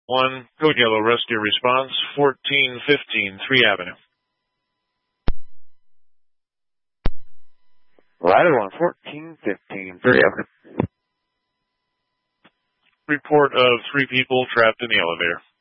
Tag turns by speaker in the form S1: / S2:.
S1: 1, Code Yellow Rescue Response, 1415 3 Avenue.
S2: Ladder 1, 1415 3 Avenue.
S1: Report of 3 people trapped in the elevator.